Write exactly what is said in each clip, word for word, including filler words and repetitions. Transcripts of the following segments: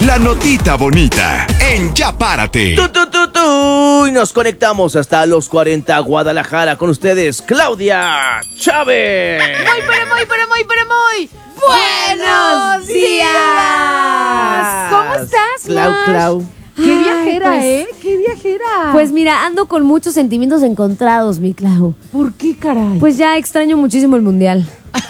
la notita bonita en Ya Párate. Tu, tu, tu, tu. Y nos conectamos hasta los cuarenta Guadalajara con ustedes, Claudia Chávez. Muy, pero muy, pero muy, pero muy. ¡Buenos días! ¿Cómo estás, Clau, Mash? Clau. ¡Qué Ay, viajera, pues, eh! ¡Qué viajera! Pues mira, ando con muchos sentimientos encontrados, mi Clau. ¿por qué, caray? Pues ya extraño muchísimo el mundial.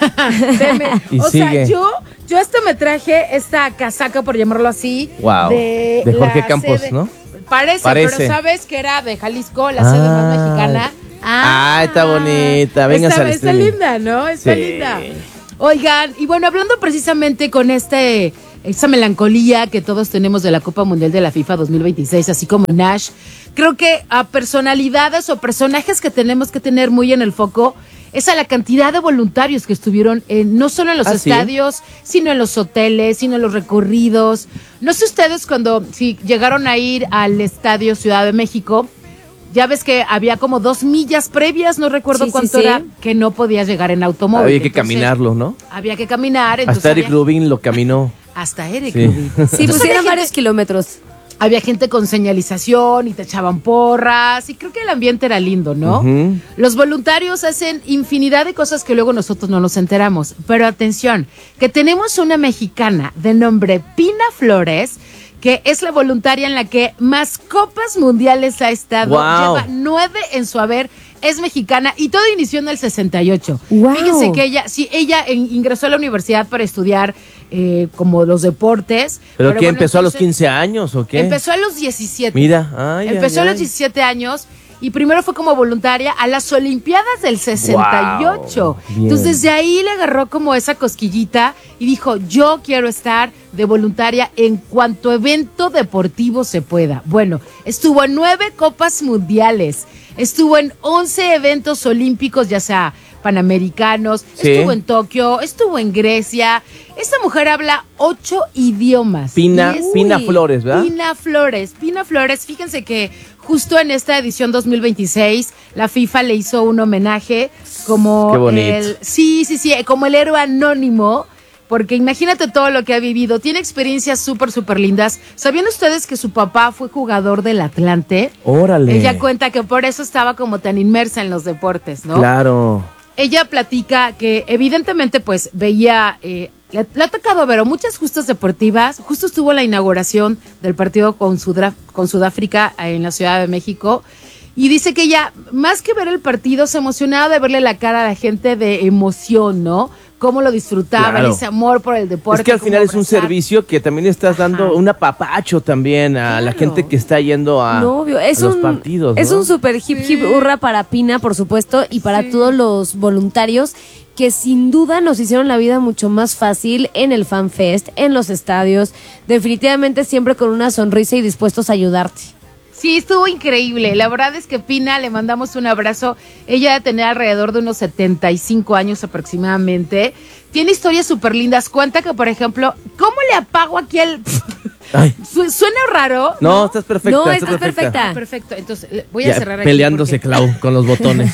Deme. Y o sigue. sea, yo, yo hasta me traje esta casaca, por llamarlo así. Wow. De, De Jorge la Campos, sede. ¿no? Parece, Parece. pero sabes que era de Jalisco, la sede Ah. más mexicana. Ah, está bonita. Véngase está, al está streaming. linda, ¿no? Está Sí. linda. Oigan, y bueno, hablando precisamente con este esa melancolía que todos tenemos de la Copa Mundial de la FIFA dos mil veintiséis, así como Nash, creo que a personalidades o personajes que tenemos que tener muy en el foco es a la cantidad de voluntarios que estuvieron en, no solo en los ¿Ah, sí? estadios, sino en los hoteles, sino en los recorridos. No sé ustedes cuando si llegaron a ir al estadio Ciudad de México, ya ves que había como dos millas previas, no recuerdo Sí, sí, cuánto sí. era, que no podías llegar en automóvil. Había que Entonces, caminarlo, ¿no? Había que caminar. entonces Hasta Eric había- Rubin lo caminó. Hasta Eric Sí. Rubin. Sí, Entonces, pues había eran gente- varios kilómetros. Había gente con señalización y te echaban porras y creo que el ambiente era lindo, ¿no? Ujú. Los voluntarios hacen infinidad de cosas que luego nosotros no nos enteramos. Pero atención, que tenemos una mexicana de nombre Pina Flores, que es la voluntaria en la que más copas mundiales ha estado. Wow. Lleva nueve en su haber. Es mexicana y todo inició en el sesenta y ocho. Wow. Fíjense que ella, sí, ella en- ingresó a la universidad para estudiar eh, como los deportes. ¿Pero qué? bueno, ¿Empezó a los entonces- quince años o qué? Empezó a los diecisiete. Mira, ay, Empezó ay, a los ay. diecisiete años y primero fue como voluntaria a las Olimpiadas del sesenta y ocho. Wow, bien. Entonces desde ahí le agarró como esa cosquillita y dijo, yo quiero estar de voluntaria en cuanto evento deportivo se pueda. Bueno, estuvo en nueve copas mundiales, estuvo en once eventos olímpicos, ya sea panamericanos, Sí. estuvo en Tokio, estuvo en Grecia. Esta mujer habla ocho idiomas. Pina, Y es- Pina Uy. Flores, ¿verdad? Pina Flores, Pina Flores, fíjense que justo en esta edición dos mil veintiséis la FIFA le hizo un homenaje como Qué bonito. el sí, sí, sí, como el héroe anónimo, porque imagínate todo lo que ha vivido, tiene experiencias súper, súper lindas. ¿Sabían ustedes que su papá fue jugador del Atlante? Órale. Ella cuenta que por eso estaba como tan inmersa en los deportes, ¿no? Claro. Ella platica que evidentemente pues veía, eh, le, le ha tocado ver muchas justas deportivas, justo estuvo la inauguración del partido con, Sudra- con Sudáfrica en la Ciudad de México y dice que ella, más que ver el partido, se emocionaba de verle la cara a la gente de emoción, ¿no? Cómo lo disfrutaban, Claro. ese amor por el deporte. Es que al cómo final es un abrazar. servicio que también estás dando Ajá. un apapacho también a la Claro. gente que está yendo a, No, obvio. Es a los un, partidos, es ¿no? un super hip hip hurra para Pina, por supuesto, y para Sí. todos los voluntarios que sin duda nos hicieron la vida mucho más fácil en el Fan Fest, en los estadios, definitivamente siempre con una sonrisa y dispuestos a ayudarte. Sí, estuvo increíble. La verdad es que Pina, le mandamos un abrazo. Ella debe tener alrededor de unos setenta y cinco años aproximadamente. Tiene historias súper lindas. Cuenta que, por ejemplo, ¿cómo le apago aquí el...? Ay, Su- ¿Suena raro? no, estás perfecta. No, estás estás perfecta. Ah, perfecto. Entonces, le- voy a Ya, cerrar aquí peleándose porque- Clau con los botones.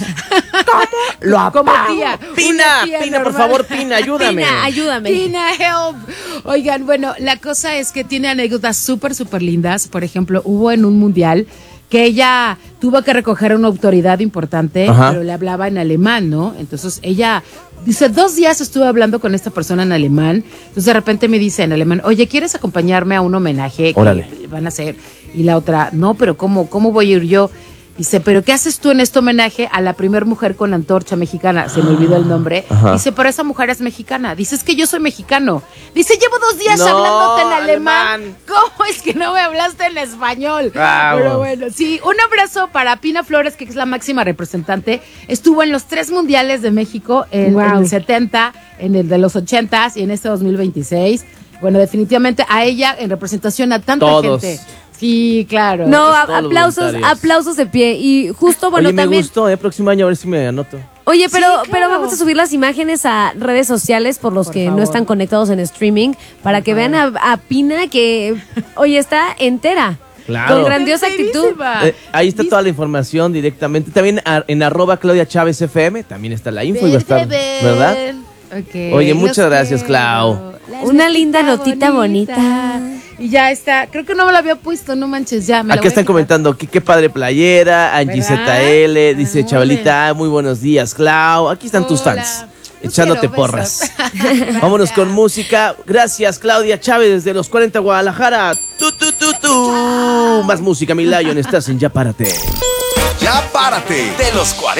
Lo apago. Como tía. Pina, una tía Pina, por normal. favor, Pina, ayúdame. Pina, ayúdame. Pina, help. Oigan, bueno, la cosa es que tiene anécdotas súper, súper lindas. Por ejemplo, hubo en un mundial que ella tuvo que recoger a una autoridad importante, Ajá. pero le hablaba en alemán, ¿no? Entonces ella dice, dos días estuve hablando con esta persona en alemán. Entonces de repente me dice en alemán, oye, ¿quieres acompañarme a un homenaje que Órale. van a hacer? Y la otra, no, pero ¿cómo, cómo voy a ir yo? Dice, ¿pero qué haces tú en este homenaje a la primer mujer con antorcha mexicana? Se me olvidó el nombre. Ajá. Dice, pero esa mujer es mexicana. Dice, es que yo soy mexicano. Dice, llevo dos días No, hablándote en alemán. alemán. ¿Cómo es que no me hablaste en español? Bravo. Pero bueno, sí, un abrazo para Pina Flores, que es la máxima representante. Estuvo en los tres mundiales de México, en, Wow. en el setenta, en el de los ochentas y en este dos mil veintiséis. Bueno, definitivamente a ella en representación a tanta Todos. gente. Sí, claro. No, Todos a- los aplausos, voluntarios. aplausos de pie. Y justo, bueno, Oye, me también... gustó, eh, próximo año a ver si me anoto. Oye, pero, Sí, claro. pero vamos a subir las imágenes a redes sociales por los Por que favor. no están conectados en streaming, para Por que vean a, a Pina que hoy está entera. Claro. Con grandiosa actitud. Enterísima. Eh, ahí está toda la información directamente. También a- en arroba Claudia Chávez F M, también está la info y va a estar, ¿verdad? Ok, Oye, muchas los gracias, quiero. Clau. La Una linda notita bonita. Y ya está, creo que no me la había puesto, no manches, ya. Me la Aquí voy a están quitar. comentando que qué padre playera, Angie ¿Verdad? Z L, dice Órale. Chabelita, ah, muy buenos días, Clau. Aquí están tus Hola. fans, Yo echándote quiero porras. besos. Vámonos con música. Gracias, Claudia Chávez, desde los cuarenta Guadalajara. Tu, tu, tu, tu. Más música, mi Lion, estás en Ya Párate. Ya párate de los cuarenta.